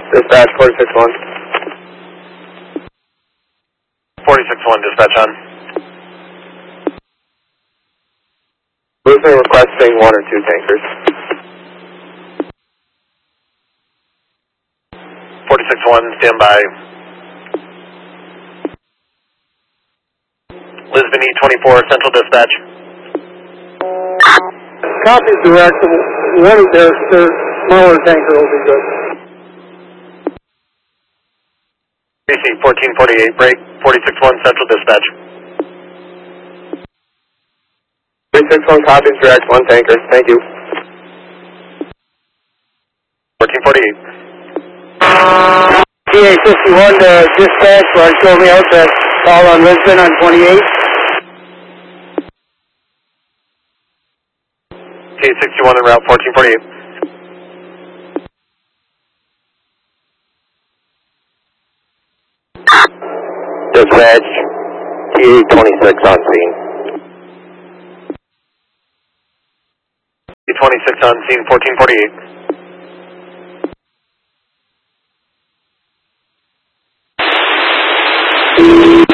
Dispatch 46-1. 46-1, dispatch on. Bluesman requesting 1 or 2 tankers. 46-1, stand by. Lisbon E24, Central Dispatch. Copy, direct. One of their smaller tanker will be good. BC 1448, break. 46-1, Central Dispatch. 46-1 copies, direct 1 tanker. Thank you. 1448. TA 51 to dispatch, right, show me out that call on Lisbon on 28. TA 61 en route, 1448. Dispatch, TA-26 on scene. E26 on scene, 1448.